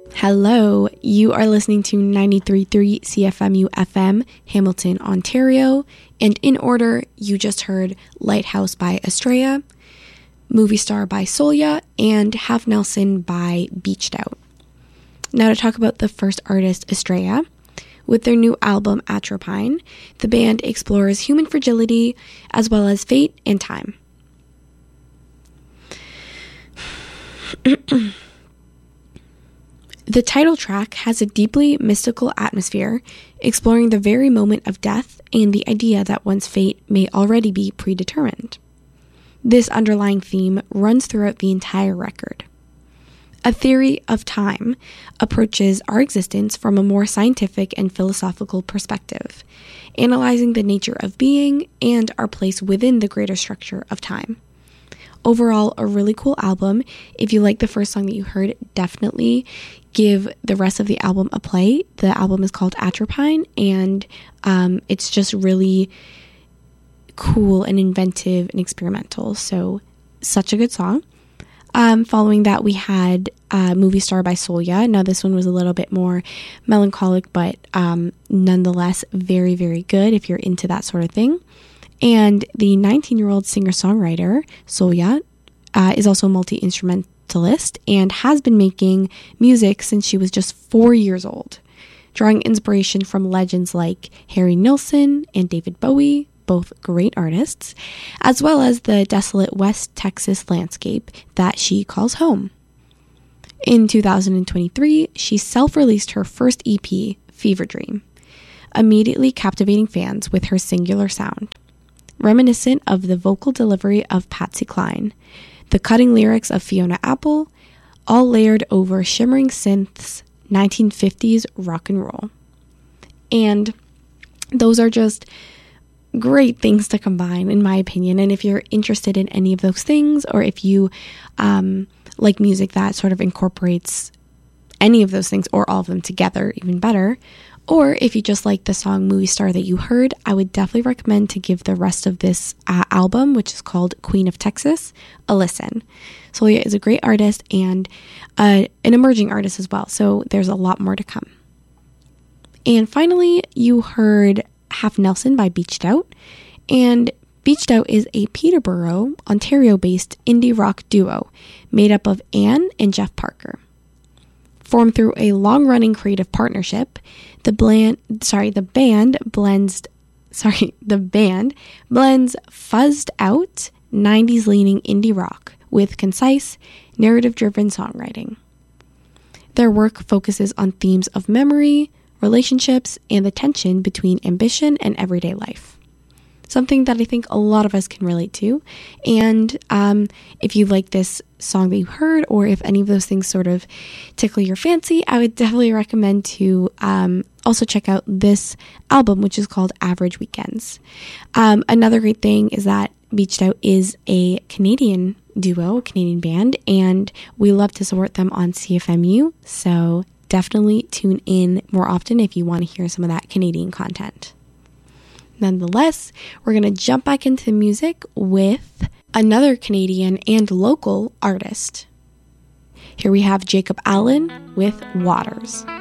Hello, you are listening to 93.3 CFMU FM, Hamilton, Ontario, and in order, you just heard Lighthouse by Estrella, Movie Star by Solia, and Half Nelson by Beached Out. Now to talk about the first artist, Estrella. With their new album, Atropine, the band explores human fragility as well as fate and time. The title track has a deeply mystical atmosphere, exploring the very moment of death and the idea that one's fate may already be predetermined. This underlying theme runs throughout the entire record. A theory of time approaches our existence from a more scientific and philosophical perspective, analyzing the nature of being and our place within the greater structure of time. Overall, a really cool album. If you like the first song that you heard, definitely give the rest of the album a play. The album is called Atropine, and it's just really cool and inventive and experimental. So, such a good song. Following that, we had Movie Star by Solia. Now, this one was a little bit more melancholic, but nonetheless very, very good if you're into that sort of thing. And the 19-year-old singer-songwriter, Solia, is also a multi-instrumentalist and has been making music since she was just 4 years old, drawing inspiration from legends like Harry Nilsson and David Bowie, both great artists, as well as the desolate West Texas landscape that she calls home. In 2023, she self-released her first EP, Fever Dream, immediately captivating fans with her singular sound. Reminiscent of the vocal delivery of Patsy Cline, the cutting lyrics of Fiona Apple, all layered over shimmering synths, 1950s rock and roll. And those are just great things to combine, in my opinion. And if you're interested in any of those things, or if you like music that sort of incorporates any of those things or all of them together, even better, or if you just like the song Movie Star that you heard, I would definitely recommend to give the rest of this album, which is called Queen of Texas, a listen. Solia is a great artist and an emerging artist as well, so there's a lot more to come. And finally, you heard Half Nelson by Beached Out, and Beached Out is a Peterborough, Ontario-based indie rock duo made up of Anne and Jeff Parker. Formed through a long-running creative partnership, the band blends fuzzed out 90s-leaning indie rock with concise, narrative-driven songwriting. Their work focuses on themes of memory, relationships, and the tension between ambition and everyday life. Something that I think a lot of us can relate to. And if you like this song that you heard, or if any of those things sort of tickle your fancy, I would definitely recommend to also check out this album, which is called Average Weekends. Another great thing is that Beached Out is a Canadian duo, a Canadian band, and we love to support them on CFMU. So definitely tune in more often if you want to hear some of that Canadian content. Nonetheless, we're going to jump back into music with another Canadian and local artist. Here we have Jacob Allen with Waters.